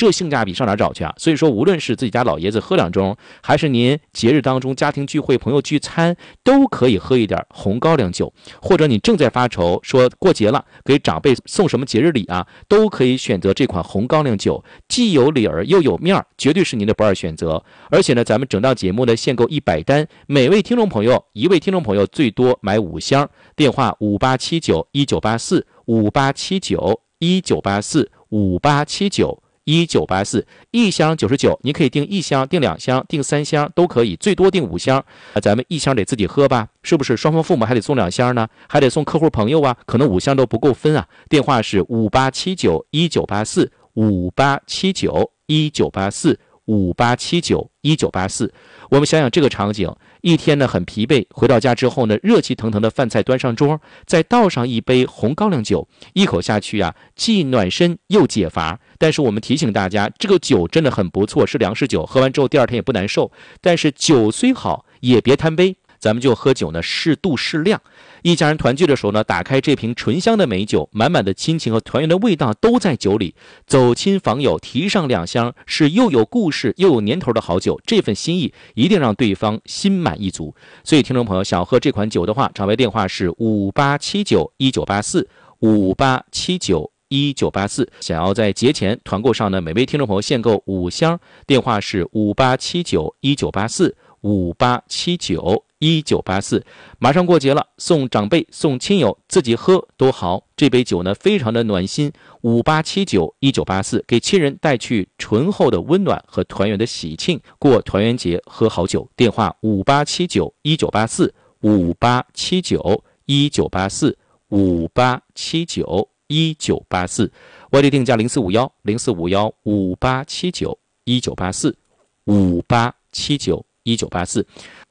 这性价比上哪找去啊？所以说，无论是自己家老爷子喝2盅，还是您节日当中家庭聚会、朋友聚餐，都可以喝一点红高粱酒。或者你正在发愁，说过节了给长辈送什么节日礼啊，都可以选择这款红高粱酒，既有理儿又有面儿，绝对是您的不二选择。而且呢，咱们整档节目呢限购100单，每位听众朋友1位听众朋友最多买5箱。电话58791984，58791984，58791984，一箱99，你可以订1箱、订2箱、订3箱都可以，最多订5箱。咱们1箱得自己喝吧，是不是？双方父母还得送2箱呢，还得送客户朋友啊，可能5箱都不够分啊。电话是58791984，58791984，58791984。我们想想这个场景，一天呢很疲惫，回到家之后呢，热气腾腾的饭菜端上桌，再倒上一杯红高粱酒，一口下去啊，既暖身又解乏。但是我们提醒大家，这个酒真的很不错，是粮食酒，喝完之后第2天也不难受。但是酒虽好，也别贪杯。咱们就喝酒呢，适度适量。一家人团聚的时候呢，打开这瓶醇香的美酒，满满的亲情和团圆的味道都在酒里。走亲访友，提上2箱，是又有故事又有年头的好酒。这份心意一定让对方心满意足。所以听众朋友想喝这款酒的话，场外电话是58791984，58791984。想要在节前团购上呢，每位听众朋友限购5箱，电话是58791984，58791984。马上过节了，送长辈送亲友，自己喝都好。这杯酒呢非常的暖心，58791984，给亲人带去醇厚的温暖和团圆的喜庆，过团圆节喝好酒。电话58791984，58791984，58791984。外地定价0451045158791984，58791984。